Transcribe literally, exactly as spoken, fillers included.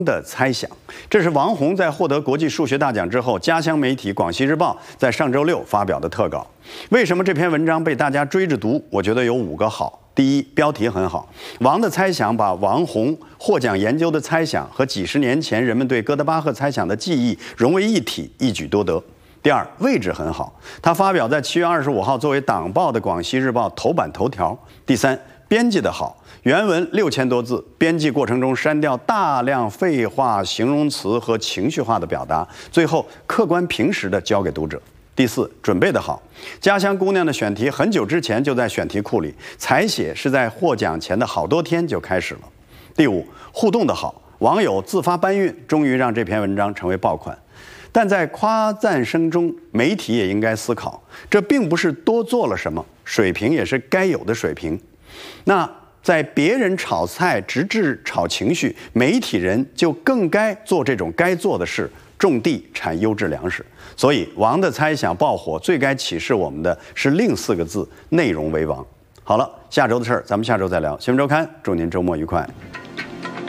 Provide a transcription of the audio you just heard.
的猜想，这是王洪在获得国际数学大奖之后，家乡媒体《广西日报》在上周六发表的特稿。为什么这篇文章被大家追着读？我觉得有五个好。第一，标题很好，王的猜想把王洪获奖研究的猜想和几十年前人们对哥德巴赫猜想的记忆融为一体，一举多得。第二，位置很好，它发表在七月二十五号作为党报的《广西日报》头版头条。第三，编辑的好。原文六千多字，编辑过程中删掉大量废话、形容词和情绪化的表达，最后客观平实地交给读者。第四，准备得好，家乡姑娘的选题很久之前就在选题库里，采写是在获奖前的好多天就开始了。第五，互动得好，网友自发搬运，终于让这篇文章成为爆款。但在夸赞声中，媒体也应该思考，这并不是多做了什么，水平也是该有的水平。那在别人炒菜直至炒情绪，媒体人就更该做这种该做的事，种地产优质粮食。所以王的猜想爆火，最该启示我们的是另四个字：内容为王。好了，下周的事儿咱们下周再聊。新闻周刊，祝您周末愉快。